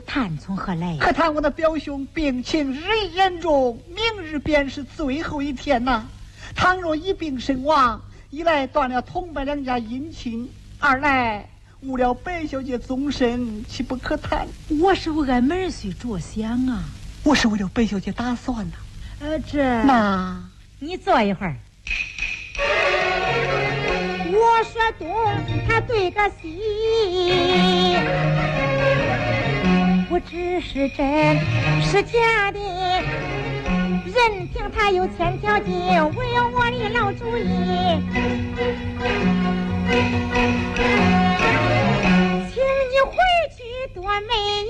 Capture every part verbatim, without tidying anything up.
痰从何来呀？ 可叹我的表兄病情日益严重，明日便是最后一天呐、啊。倘若一病身亡，一来断了同伴两家姻亲，二来误了白小姐终身，岂不可叹？ 我是为俺妹婿着想啊， 我是为了白小姐打算呐、 啊。呃，这那你坐一会儿。我说东，他对个西，不知是真是假的。任凭他有千条计，唯有我的老主意。请你回去多美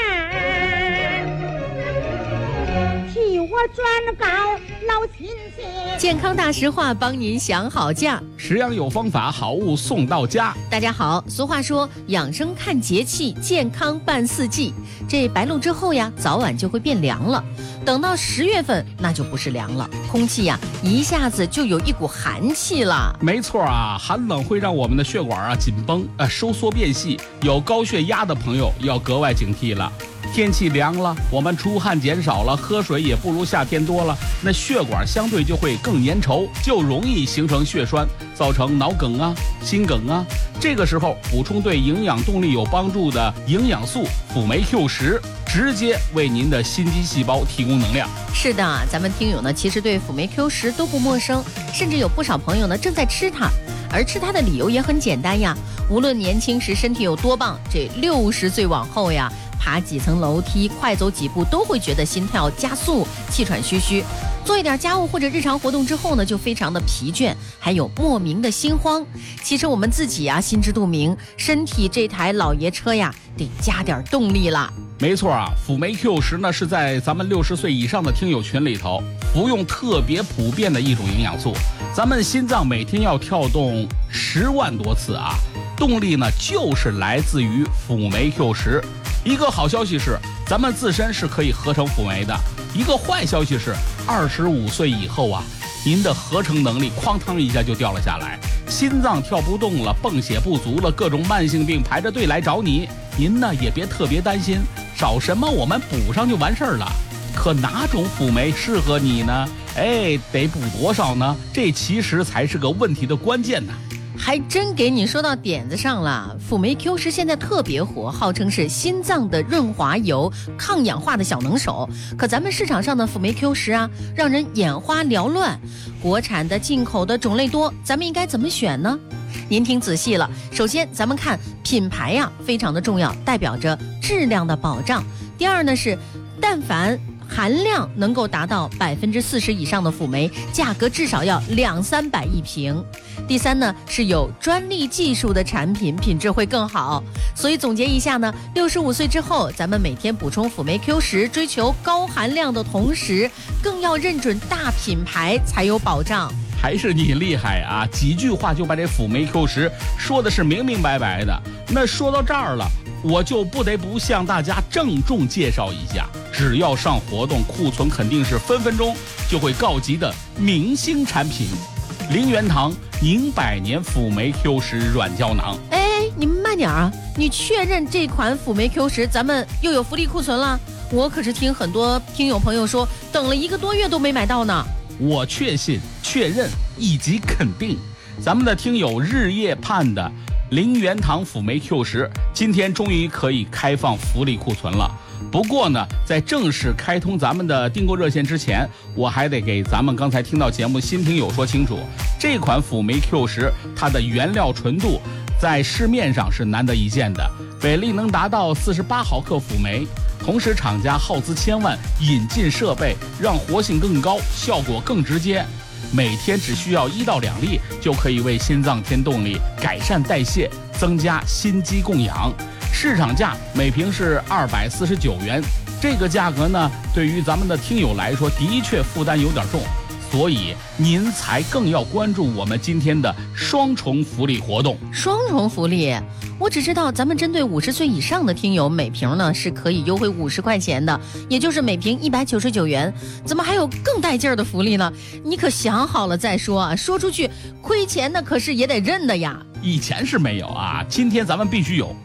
言，替我转告老亲戚。 健康大实话，帮您想好价， 食养有方法，好物送到家。 大家好，俗话说养生看节气，健康办四季。这白露之后呀，早晚就会变凉了。等到十月份，那就不是凉了，空气呀一下子就有一股寒气了。 没错啊，寒冷会让我们的血管啊紧绷，呃收缩变细，有高血压的朋友要格外警惕了。天气凉了，我们出汗减少了，喝水也不如夏天多了，那血管相对就会更粘稠，就容易形成血栓，造成脑梗啊、心梗啊。这个时候补充对营养动力有帮助的营养素辅酶 Q 十，直接为您的心肌细胞提供能量。 是的，咱们听友呢其实对辅酶 Q 十都不陌生，甚至有不少朋友呢正在吃它，而吃它的理由也很简单呀。无论年轻时身体有多棒，这六十岁往后呀，爬几层楼梯，快走几步都会觉得心跳加速，气喘吁吁。做一点家务或者日常活动之后呢，就非常的疲倦，还有莫名的心慌。其实我们自己啊心知肚明，身体这台老爷车呀得加点动力了。 没错啊，辅酶 Q 十呢是在咱们六十岁以上的听友群里头服用特别普遍的一种营养素。咱们心脏每天要跳动十万多次啊，动力呢就是来自于辅酶 Q 十。一个好消息是，咱们自身是可以合成辅酶的；一个坏消息是，二十五岁以后啊，您的合成能力哐当一下就掉了下来，心脏跳不动了，泵血不足了，各种慢性病排着队来找你。您呢也别特别担心，找什么我们补上就完事儿了。可哪种辅酶适合你呢？哎，得补多少呢？这其实才是个问题的关键呢。 还真给你说到点子上了。辅酶 Q 十现在特别火，号称是心脏的润滑油，抗氧化的小能手。可咱们市场上的辅酶 Q 十啊，让人眼花缭乱，国产的、进口的种类多，咱们应该怎么选呢？您听仔细了，首先咱们看品牌呀、啊，非常的重要，代表着质量的保障。第二呢是，但凡含量能够达到百分之四十以上的辅酶，价格至少要两三百一瓶。第三呢是有专利技术的产品，品质会更好。所以总结一下呢，六十五岁之后，咱们每天补充辅酶 Q 十，追求高含量的同时，更要认准大品牌才有保障。 还是你厉害啊！几句话就把这辅酶 Q 十说的是明明白白的。那说到这儿了，我就不得不向大家郑重介绍一下，只要上活动，库存肯定是分分钟就会告急的明星产品——零元堂宁百年辅酶 Q 十软胶囊。 哎，你们慢点啊！你确认这款辅酶 Q 十咱们又有福利库存了？我可是听很多听友朋友说，等了一个多月都没买到呢。 我确信、确认以及肯定，咱们的听友日夜盼的零元堂辅酶 Q 十，今天终于可以开放福利库存了。不过呢，在正式开通咱们的订购热线之前，我还得给咱们刚才听到节目新听友说清楚，这款辅酶 Q 十它的原料纯度在市面上是难得一见的，比例能达到四十八毫克辅酶。同时厂家耗资千万引进设备，让活性更高，效果更直接。每天只需要一到两粒，就可以为心脏添动力，改善代谢，增加心肌供氧。市场价每瓶是二百四十九元，这个价格呢，对于咱们的听友来说，的确负担有点重，所以您才更要关注我们今天的双重福利活动。 双重福利，我只知道咱们针对五十岁以上的听友，每瓶呢是可以优惠五十块钱的，也就是每瓶一百九十九元。怎么还有更带劲儿的福利呢？你可想好了再说啊！说出去亏钱的可是也得认的呀。 以前是没有啊，今天咱们必须有。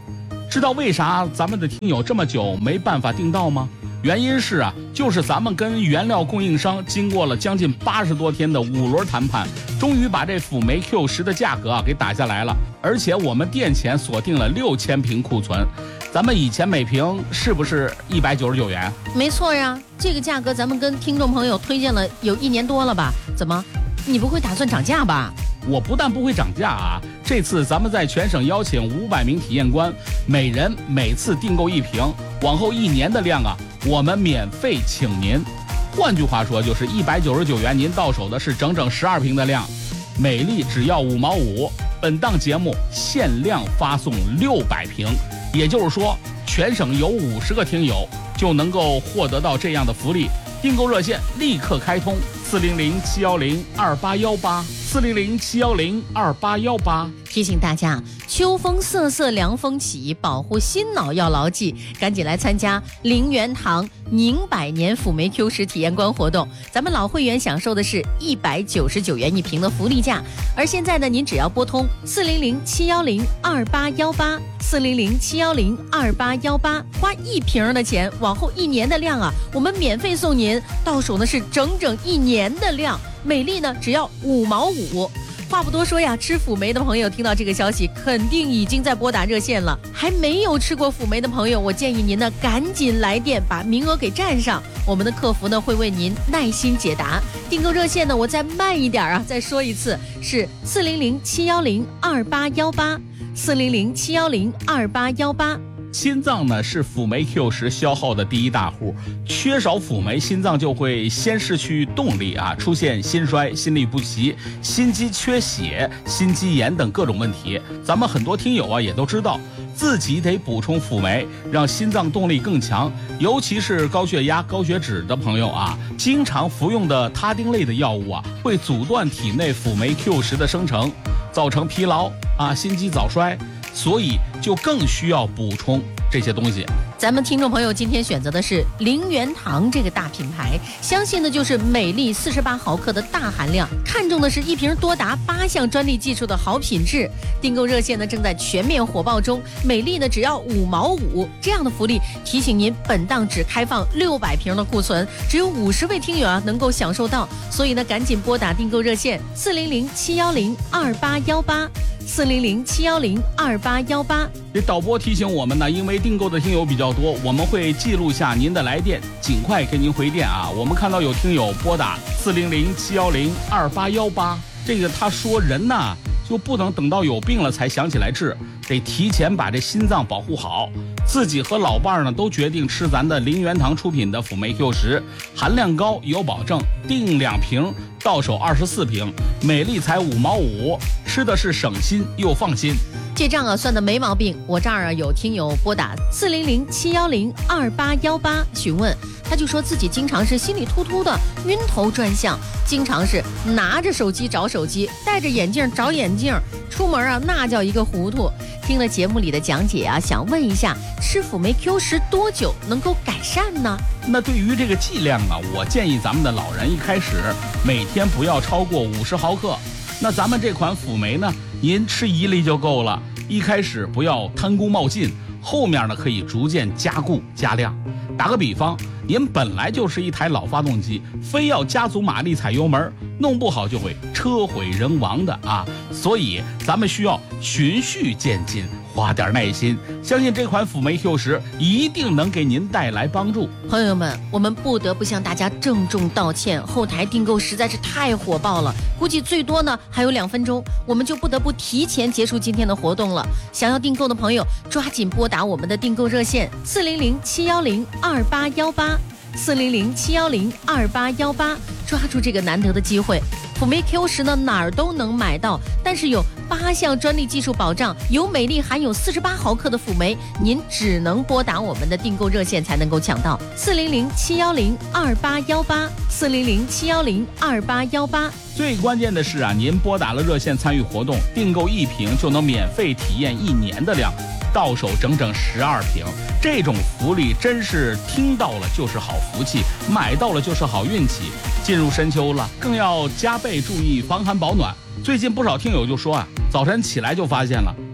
知道为啥咱们的听友这么久没办法订到吗？原因是啊，就是咱们跟原料供应商经过了将近八十多天的五轮谈判，终于把这辅酶 Q 十的价格啊给打下来了，而且我们店前锁定了六千瓶库存。咱们以前每瓶是不是一百九十九元？ 没错呀，这个价格咱们跟听众朋友推荐了有一年多了吧？怎么，你不会打算涨价吧？ 我不但不会涨价啊，这次咱们在全省邀请五百名体验官，每人每次订购一瓶，往后一年的量啊，我们免费请您。换句话说，就是一百九十九元，您到手的是整整十二瓶的量，每粒只要五毛五。本档节目限量发送六百瓶，也就是说，全省有五十个听友就能够获得到这样的福利。订购热线立刻开通，四零零七幺零二八幺八，四零零七幺零二八幺八。 提醒大家，秋风瑟瑟凉风起，保护心脑要牢记，赶紧来参加陵园堂宁百年辅酶 Q 十体验官活动。咱们老会员享受的是一百九十九元一瓶的福利价，而现在呢，您只要拨通四零零七幺零二八幺八，四零零七幺零二八幺八，花一瓶的钱，往后一年的量啊，我们免费送您，到手呢是整整一年的量，每粒呢只要五毛五。话不多说呀，吃辅酶的朋友听到这个消息，肯定已经在拨打热线了。还没有吃过辅酶的朋友，我建议您呢赶紧来电，把名额给占上。我们的客服呢会为您耐心解答。订购热线呢，我再慢一点啊，再说一次，是四零零七幺零二八幺八，四零零七幺零二八幺八。 心脏呢是辅酶 Q 十消耗的第一大户，缺少辅酶，心脏就会先失去动力啊，出现心衰、心律不齐、心肌缺血、心肌炎等各种问题。咱们很多听友啊也都知道，自己得补充辅酶，让心脏动力更强。尤其是高血压、高血脂的朋友啊，经常服用的他汀类的药物啊，会阻断体内辅酶 Q 十的生成，造成疲劳啊、心肌早衰。所以就更需要补充这些东西。 咱们听众朋友今天选择的是陵园堂这个大品牌，相信的就是每粒四十八毫克的大含量，看重的是一瓶多达八项专利技术的好品质。订购热线呢正在全面火爆中，每粒呢只要五毛五，这样的福利提醒您，本档只开放六百瓶的库存，只有五十位听友啊能够享受到，所以呢赶紧拨打订购热线四零零七幺零二八幺八。四零零七幺零二八幺八。 这导播提醒我们呢，因为订购的听友比较多，我们会记录下您的来电，尽快给您回电啊。我们看到有听友拨打四零零七幺零二八幺八，这个他说人呢就不能等到有病了才想起来治，得提前把这心脏保护好。自己和老伴儿呢都决定吃咱的陵园堂出品的辅酶 Q 十，含量高有保证，订两瓶到手二十四瓶，每粒才五毛五，吃的是省心又放心。 这账啊算的没毛病。我这儿啊有听友拨打四零零七幺零二八幺八询问，他就说自己经常是心里突突的，晕头转向，经常是拿着手机找手机，戴着眼镜找眼镜，出门啊那叫一个糊涂。听了节目里的讲解啊，想问一下，吃辅酶 Q 十多久能够改善呢？ 那对于这个剂量啊，我建议咱们的老人一开始每天不要超过五十毫克。那咱们这款辅酶呢，您吃一粒就够了，一开始不要贪功冒进，后面呢可以逐渐加固加量。打个比方，您本来就是一台老发动机，非要加足马力踩油门，弄不好就会车毁人亡的啊！所以咱们需要循序渐进，花点耐心，相信这款辅酶 Q 十一定能给您带来帮助。 朋友们，我们不得不向大家郑重道歉，后台订购实在是太火爆了，估计最多呢还有两分钟，我们就不得不提前结束今天的活动了。想要订购的朋友，抓紧拨打我们的订购热线四零零七幺零二八幺八，四零零七幺零二八幺八，抓住这个难得的机会。辅酶 Q 十呢哪儿都能买到，但是有八项专利技术保障，有每粒含有四十八毫克的辅酶，您只能拨打我们的订购热线才能够抢到四零零七幺零二八幺八，四零零七幺零二八幺八。 最关键的是啊，您拨打了热线参与活动，订购一瓶就能免费体验一年的量，到手整整十二瓶，这种福利真是听到了就是好福气，买到了就是好运气。进入深秋了，更要加倍注意防寒保暖。最近不少听友就说啊，早晨起来就发现了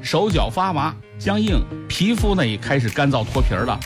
手脚发麻僵硬，皮肤呢也开始干燥脱皮了。